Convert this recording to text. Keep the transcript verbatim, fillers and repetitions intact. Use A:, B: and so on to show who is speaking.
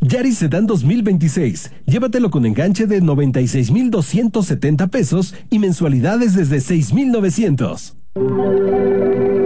A: Yaris Sedan dos mil veintiséis. Llévatelo con enganche de noventa y seis mil doscientos setenta pesos y mensualidades desde seis mil novecientos.